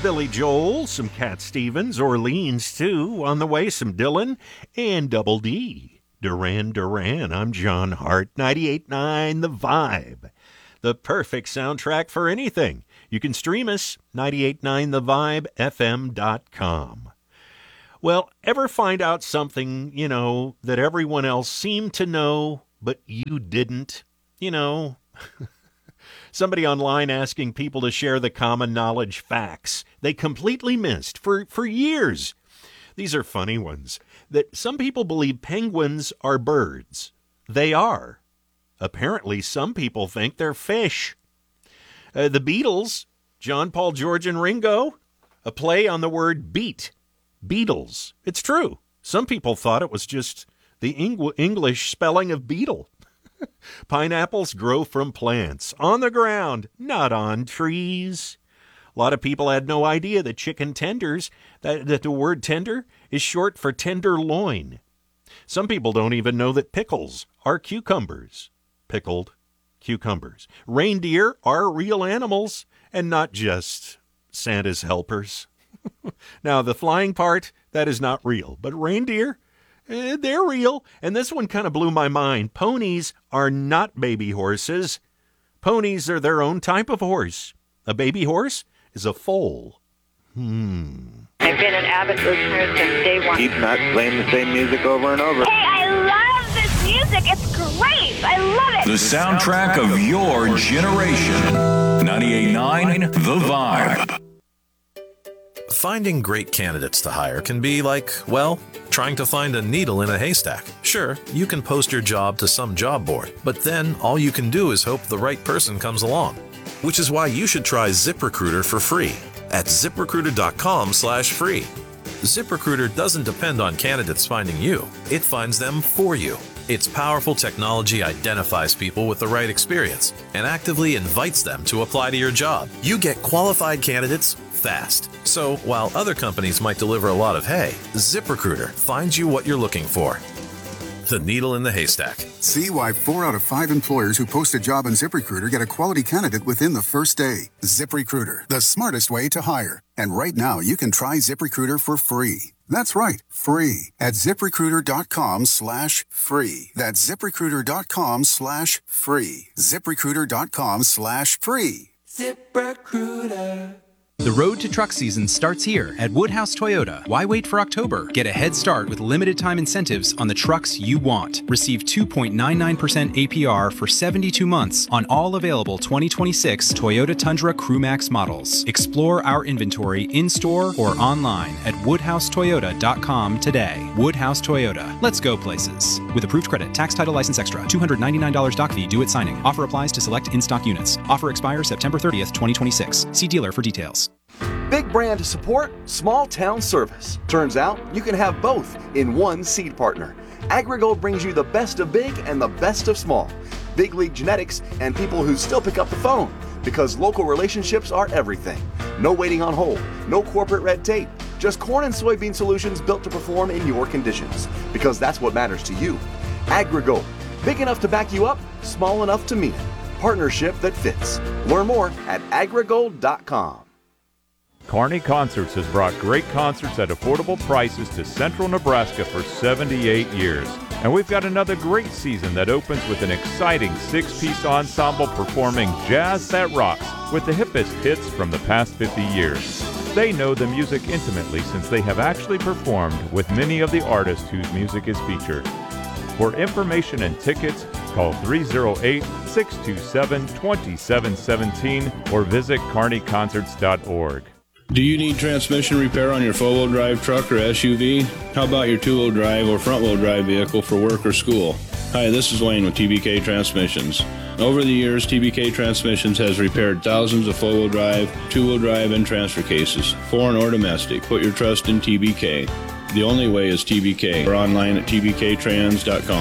Billy Joel, some Cat Stevens, Orleans too. On the way, some Dylan and Double D. Duran Duran. I'm John Hart, 98.9 The Vibe. The perfect soundtrack for anything. You can stream us, 989thevibefm.com. Well, ever find out something, that everyone else seemed to know, but you didn't? Somebody online asking people to share the common knowledge facts they completely missed for years. These are funny ones. That some people believe penguins are birds. They are. Apparently, some people think they're fish. The Beatles, John, Paul, George, and Ringo, a play on the word beat. Beatles. It's true. Some people thought it was just the English spelling of beetle. Pineapples grow from plants, on the ground, not on trees. A lot of people had no idea that chicken tenders, that the word tender is short for tenderloin. Some people don't even know that pickles are cucumbers. Pickled cucumbers. Reindeer are real animals and not just Santa's helpers. Now, the flying part, that is not real. But reindeer, they're real. And this one kind of blew my mind. Ponies are not baby horses. Ponies are their own type of horse. A baby horse is a foal. I've been an avid listener since day one. Keep not playing the same music over and over. Hey, I love this music. It's great. I love it. The soundtrack of your generation. 98.9 The Vibe. Finding great candidates to hire can be like, trying to find a needle in a haystack. Sure, you can post your job to some job board, but then all you can do is hope the right person comes along. Which is why you should try ZipRecruiter for free at ZipRecruiter.com/free. ZipRecruiter doesn't depend on candidates finding you. It finds them for you. Its powerful technology identifies people with the right experience and actively invites them to apply to your job. You get qualified candidates fast. So while other companies might deliver a lot of hay, ZipRecruiter finds you what you're looking for. The needle in the haystack. See why 4 out of 5 employers who post a job on ZipRecruiter get a quality candidate within the first day. ZipRecruiter, the smartest way to hire. And right now, you can try ZipRecruiter for free. That's right, free at ZipRecruiter.com/free. That's ZipRecruiter.com/free. ZipRecruiter.com/free. ZipRecruiter. The road to truck season starts here at Woodhouse Toyota. Why wait for October? Get a head start with limited time incentives on the trucks you want. Receive 2.99% APR for 72 months on all available 2026 Toyota Tundra Crewmax models. Explore our inventory in-store or online at woodhousetoyota.com today. Woodhouse Toyota. Let's go places. With approved credit, tax title license extra, $299 doc fee due at signing. Offer applies to select in-stock units. Offer expires September 30th, 2026. See dealer for details. Big brand support, small town service. Turns out you can have both in one seed partner. AgriGold brings you the best of big and the best of small. Big league genetics and people who still pick up the phone, because local relationships are everything. No waiting on hold, no corporate red tape, just corn and soybean solutions built to perform in your conditions, because that's what matters to you. AgriGold, big enough to back you up, small enough to mean it. Partnership that fits. Learn more at agrigold.com. Kearney Concerts has brought great concerts at affordable prices to central Nebraska for 78 years. And we've got another great season that opens with an exciting 6-piece ensemble performing jazz that rocks with the hippest hits from the past 50 years. They know the music intimately since they have actually performed with many of the artists whose music is featured. For information and tickets, call 308-627-2717 or visit kearneyconcerts.org. Do you need transmission repair on your 4-wheel drive truck or SUV? How about your 2-wheel drive or front-wheel drive vehicle for work or school? Hi, this is Wayne with TBK Transmissions. Over the years, TBK Transmissions has repaired thousands of 4-wheel drive, 2-wheel drive, and transfer cases, foreign or domestic. Put your trust in TBK. The only way is TBK. Or online at tbktrans.com.